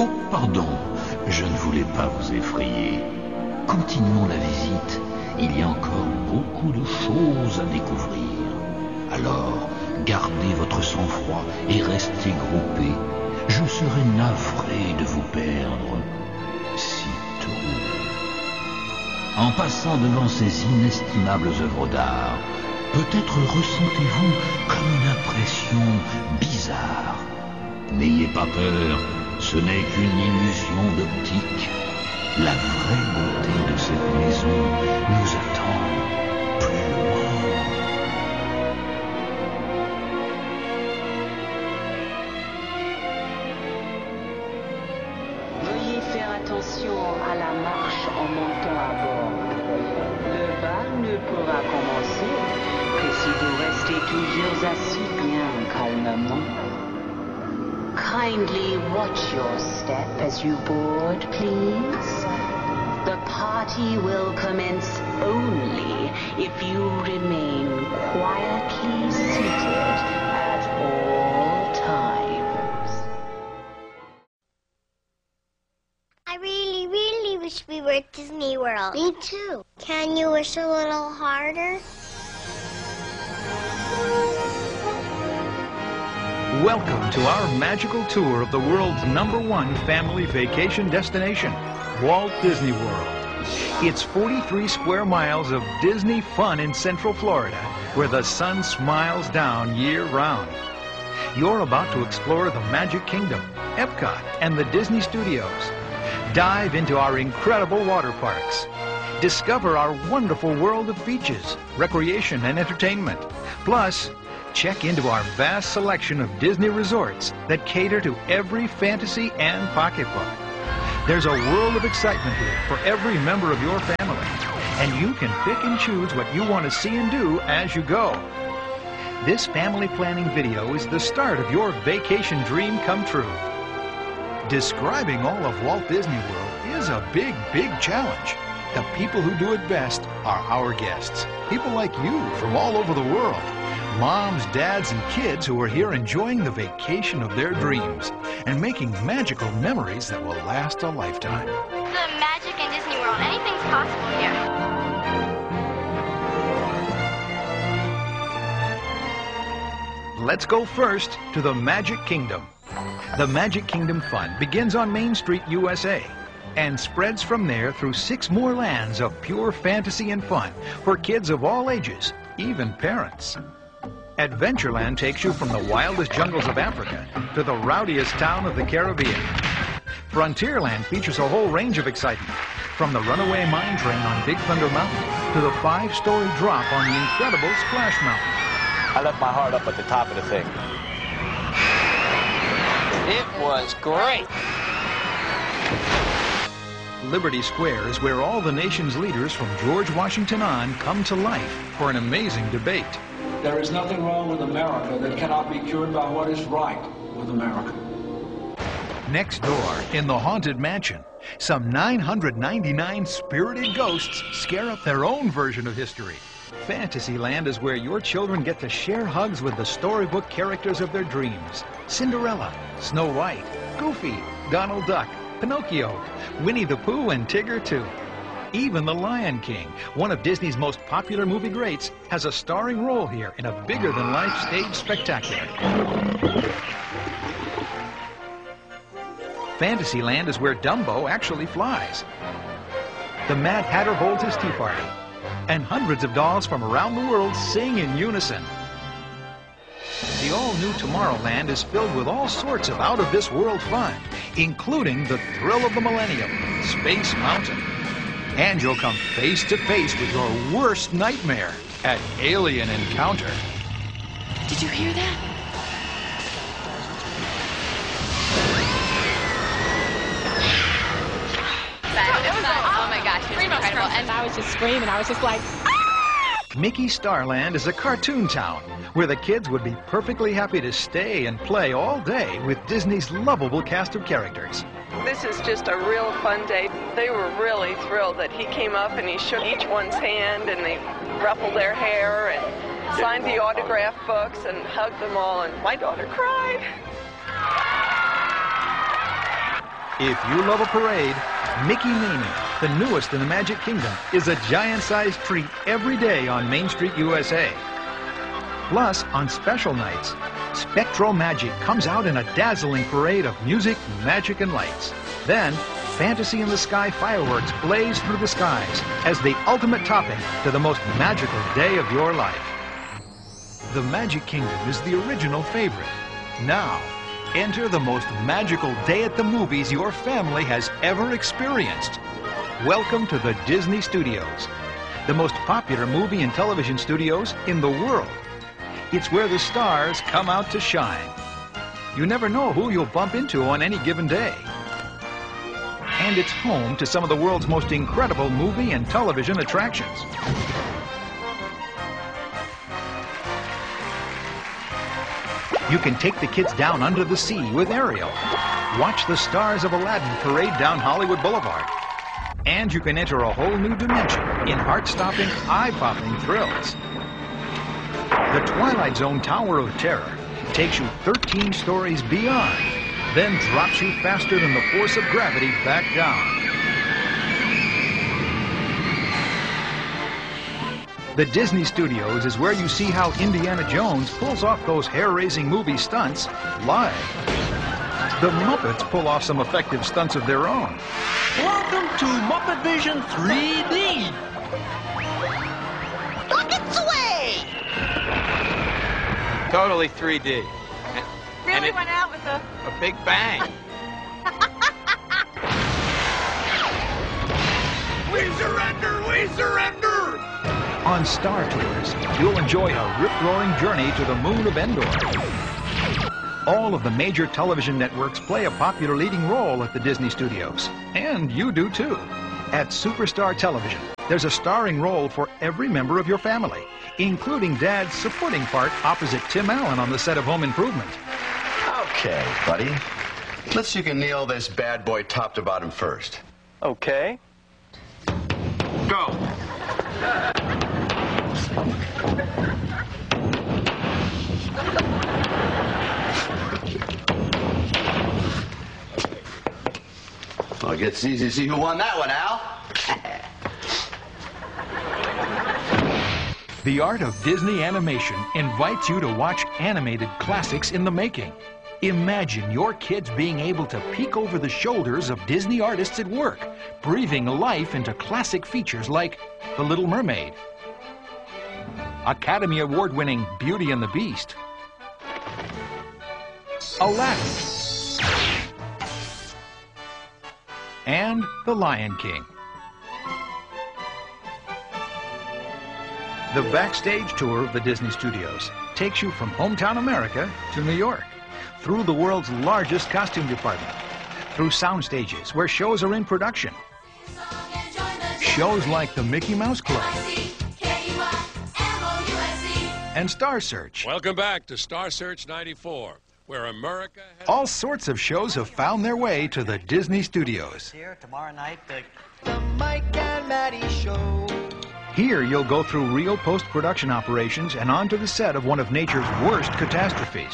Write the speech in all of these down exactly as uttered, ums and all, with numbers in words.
Oh, pardon, je ne voulais pas vous effrayer. Continuons la visite. Il y a encore beaucoup de choses à découvrir. Alors, gardez votre sang-froid et restez groupés. Je serais navré de vous perdre si tôt. En passant devant ces inestimables œuvres d'art, peut-être ressentez-vous comme une impression bizarre. N'ayez pas peur, ce n'est qu'une illusion d'optique. La vraie beauté de cette maison nous attend plus loin. Veuillez faire attention à la marche en montant à bord. Le bal ne pourra commencer que si vous restez toujours assis bien calmement. Kindly watch your step as you board, please. The party will commence only if you remain quietly seated at all times. I really, really wish we were at Disney World. Me too. Can you wish a little harder? Welcome to our magical tour of the world's number one family vacation destination, Walt Disney World. It's forty-three square miles of Disney fun in Central Florida, where the sun smiles down year-round. You're about to explore the Magic Kingdom, Epcot, and the Disney Studios. Dive into our incredible water parks. Discover our wonderful world of beaches, recreation, and entertainment. Plus, check into our vast selection of Disney resorts that cater to every fantasy and pocketbook. There's a world of excitement here for every member of your family, and you can pick and choose what you want to see and do as you go. This family planning video is the start of your vacation dream come true. Describing all of Walt Disney World is a big, big challenge. The people who do it best are our guests, people like you from all over the world. Moms, dads, and kids who are here enjoying the vacation of their dreams and making magical memories that will last a lifetime. The magic in Disney World. Anything's possible here. Let's go first to the Magic Kingdom. The Magic Kingdom fun begins on Main Street, U S A, and spreads from there through six more lands of pure fantasy and fun for kids of all ages, even parents. Adventureland takes you from the wildest jungles of Africa to the rowdiest town of the Caribbean. Frontierland features a whole range of excitement, from the runaway mine train on Big Thunder Mountain to the five-story drop on the incredible Splash Mountain. I left my heart up at the top of the thing. It was great. Liberty Square is where all the nation's leaders from George Washington on come to life for an amazing debate. There is nothing wrong with America that cannot be cured by what is right with America. Next door, in the Haunted Mansion, some nine hundred ninety-nine spirited ghosts scare up their own version of history. Fantasyland is where your children get to share hugs with the storybook characters of their dreams. Cinderella, Snow White, Goofy, Donald Duck, Pinocchio, Winnie the Pooh, and Tigger too. Even The Lion King, one of Disney's most popular movie greats, has a starring role here in a bigger-than-life stage spectacular. Fantasyland is where Dumbo actually flies. The Mad Hatter holds his tea party, and hundreds of dolls from around the world sing in unison. The all-new Tomorrowland is filled with all sorts of out-of-this-world fun, including the thrill of the millennium, Space Mountain. And you'll come face to face with your worst nightmare at Alien Encounter. Did you hear that? It was oh my gosh, it was incredible. And I was just screaming. I was just like, ah! Mickey Starland is a cartoon town where the kids would be perfectly happy to stay and play all day with Disney's lovable cast of characters. This is just a real fun day. They were really thrilled that he came up and he shook each one's hand and they ruffled their hair and signed the autograph books and hugged them all, and my daughter cried. If you love a parade, Mickey Mamie, the newest in the Magic Kingdom, is a giant-sized treat every day on Main Street, U S A. Plus, on special nights, Spectro Magic comes out in a dazzling parade of music, magic, and lights. Then, Fantasy in the Sky fireworks blaze through the skies as the ultimate topping to the most magical day of your life. The Magic Kingdom is the original favorite. Now, enter the most magical day at the movies your family has ever experienced. Welcome to the Disney Studios, the most popular movie and television studios in the world. It's where the stars come out to shine. You never know who you'll bump into on any given day. And it's home to some of the world's most incredible movie and television attractions. You can take the kids down under the sea with Ariel. Watch the stars of Aladdin parade down Hollywood Boulevard. And you can enter a whole new dimension in heart-stopping, eye-popping thrills. The Twilight Zone Tower of Terror takes you thirteen stories beyond, then drops you faster than the force of gravity back down. The Disney Studios is where you see how Indiana Jones pulls off those hair-raising movie stunts live. The Muppets pull off some effective stunts of their own. Welcome to Muppet Vision three D. Buckets away! Totally three D. And, really and it, went out with a... a big bang. We surrender! We surrender! On Star Tours, you'll enjoy a rip-roaring journey to the moon of Endor. All of the major television networks play a popular leading role at the Disney Studios. And you do too. At Superstar Television, there's a starring role for every member of your family, including Dad's supporting part opposite Tim Allen on the set of Home Improvement. Okay, buddy. Let's see if you can nail this bad boy top to bottom first. Okay. Go. Well, it gets easy to see who won that one, Al. The Art of Disney Animation invites you to watch animated classics in the making. Imagine your kids being able to peek over the shoulders of Disney artists at work, breathing life into classic features like The Little Mermaid, Academy Award-winning Beauty and the Beast, Aladdin, and The Lion King. The backstage tour of the Disney Studios takes you from hometown America to New York, through the world's largest costume department, through sound stages where shows are in production. Shows like the Mickey Mouse Club and Star Search. Welcome back to Star Search ninety-four, where America has... All sorts of shows have found their way to the Disney Studios. Here tomorrow night, the, the Mike and Maddie Show. Here you'll go through real post-production operations and onto the set of one of nature's worst catastrophes.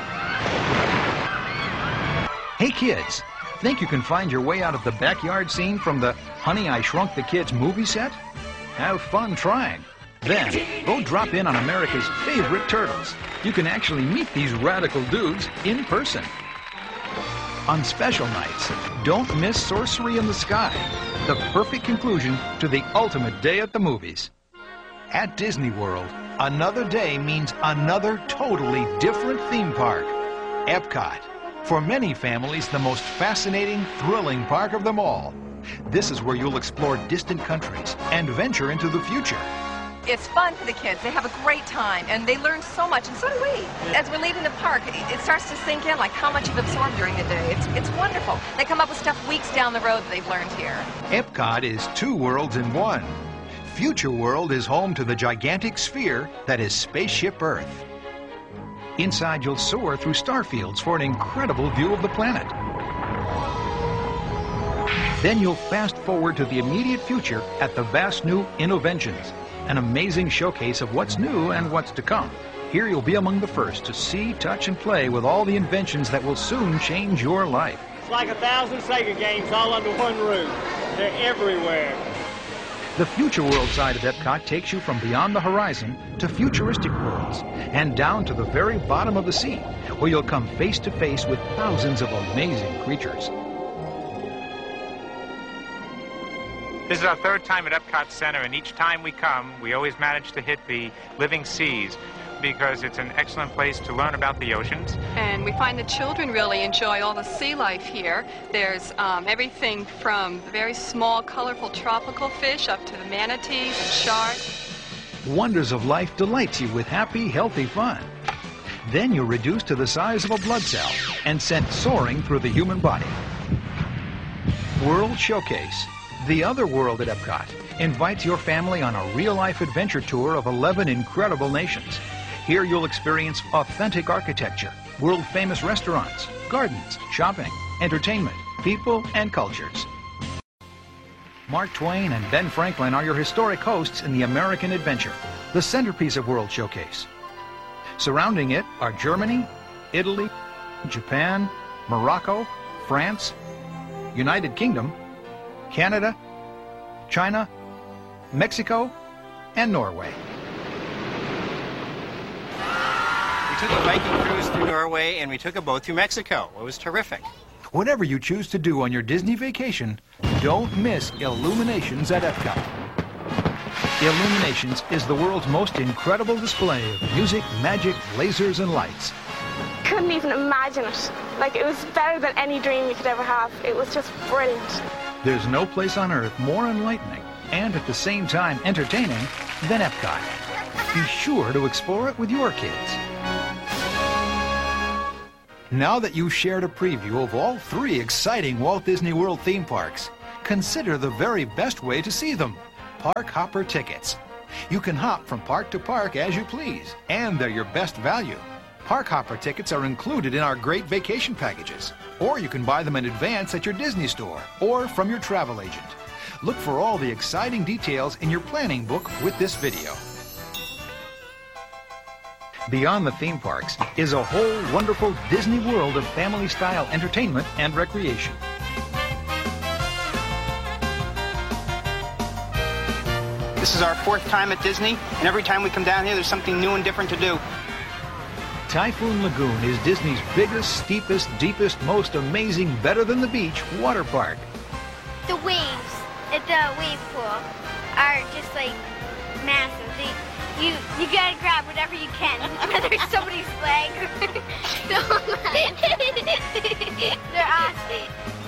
Hey kids, think you can find your way out of the backyard scene from the Honey, I Shrunk the Kids movie set? Have fun trying. Then, go drop in on America's favorite turtles. You can actually meet these radical dudes in person. On special nights, don't miss Sorcery in the Sky, the perfect conclusion to the ultimate day at the movies. At Disney World, another day means another totally different theme park, Epcot. For many families, the most fascinating, thrilling park of them all. This is where you'll explore distant countries and venture into the future. It's fun for the kids. They have a great time, and they learn so much, and so do we. As we're leaving the park, it starts to sink in, like how much you've absorbed during the day. It's, it's wonderful. They come up with stuff weeks down the road that they've learned here. Epcot is two worlds in one. Future World is home to the gigantic sphere that is Spaceship Earth. Inside, you'll soar through star fields for an incredible view of the planet. Then you'll fast forward to the immediate future at the vast new Innoventions, an amazing showcase of what's new and what's to come. Here you'll be among the first to see, touch, and play with all the inventions that will soon change your life. like a thousand Sega games all under one roof. They're everywhere. The Future World side of Epcot takes you from beyond the horizon to futuristic worlds and down to the very bottom of the sea, where you'll come face to face with thousands of amazing creatures. This is our third time at Epcot Center, and each time we come, we always manage to hit the living seas, because it's an excellent place to learn about the oceans. And we find the children really enjoy all the sea life here. There's um, everything from very small, colorful tropical fish up to the manatees and sharks. Wonders of Life delights you with happy, healthy fun. Then you're reduced to the size of a blood cell and sent soaring through the human body. World Showcase, the other world at Epcot, invites your family on a real-life adventure tour of eleven incredible nations. Here you'll experience authentic architecture, world-famous restaurants, gardens, shopping, entertainment, people, and cultures. Mark Twain and Ben Franklin are your historic hosts in the American Adventure, the centerpiece of World Showcase. Surrounding it are Germany, Italy, Japan, Morocco, France, United Kingdom, Canada, China, Mexico, and Norway. We took a Viking cruise through Norway, and we took a boat through Mexico. It was terrific. Whatever you choose to do on your Disney vacation, don't miss Illuminations at Epcot. Illuminations is the world's most incredible display of music, magic, lasers, and lights. Couldn't even imagine it. Like, it was better than any dream you could ever have. It was just brilliant. There's no place on Earth more enlightening and at the same time entertaining than Epcot. Be sure to explore it with your kids. Now that you've shared a preview of all three exciting Walt Disney World theme parks, consider the very best way to see them: Park Hopper tickets. You can hop from park to park as you please, and they're your best value. Park Hopper tickets are included in our great vacation packages, or you can buy them in advance at your Disney store or from your travel agent. Look for all the exciting details in your planning book with this video. Beyond the theme parks is a whole wonderful Disney World of family-style entertainment and recreation. This is our fourth time at Disney, and every time we come down here, there's something new and different to do. Typhoon Lagoon is Disney's biggest, steepest, deepest, most amazing, better-than-the-beach water park. The waves at the wave pool are just like massive. They, you you gotta grab whatever you can, whether it's somebody's leg. They're awesome.